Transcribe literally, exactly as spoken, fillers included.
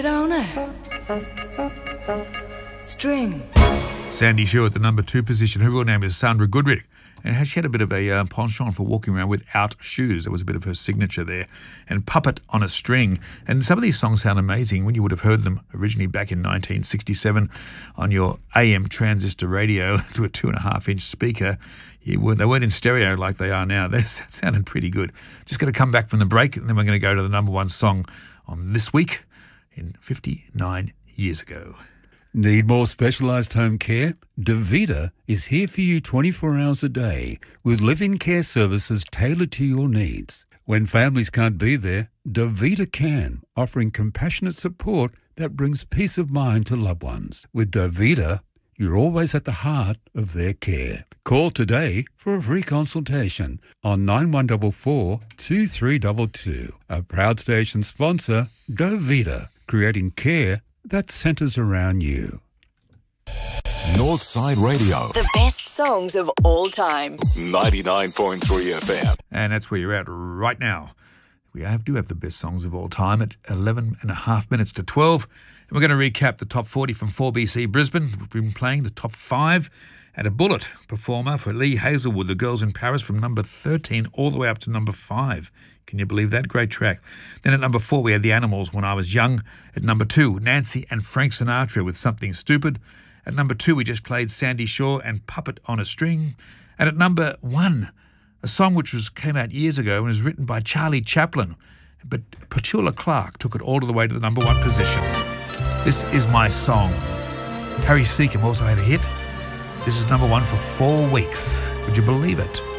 On a string. Sandy Shaw at the number two position. Her real name is Sandra Goodrich. And she had a bit of a uh, penchant for walking around without shoes. That was a bit of her signature there. And Puppet on a String. And some of these songs sound amazing when you would have heard them originally back in nineteen sixty-seven on your A M transistor radio through a two and a half inch speaker. You were, they weren't in stereo like they are now. They sounded pretty good. Just going to come back from the break, and then we're going to go to the number one song on this week in fifty-nine years ago. Need more specialised home care? Davita is here for you twenty-four hours a day with live-in care services tailored to your needs. When families can't be there, Davita can, offering compassionate support that brings peace of mind to loved ones. With Davita, you're always at the heart of their care. Call today for a free consultation on nine one four four, two three two two. A proud station sponsor, Davita, creating care that centres around you. Northside Radio. The best songs of all time. ninety-nine point three F M. And that's where you're at right now. We have, do have the best songs of all time at eleven and a half minutes to twelve. And we're going to recap the top forty from four B C Brisbane. We've been playing the top five. And a bullet performer for Lee Hazelwood, The Girls in Paris, from number thirteen all the way up to number five. Can you believe that? Great track. Then at number four, we had The Animals, When I Was Young. At number two, Nancy and Frank Sinatra with Something Stupid. At number two, we just played Sandy Shaw and Puppet on a String. And at number one, a song which was came out years ago and was written by Charlie Chaplin. But Petula Clark took it all the way to the number one position. This Is My Song. Harry Seacombe also had a hit. This is number one for four weeks. Would you believe it?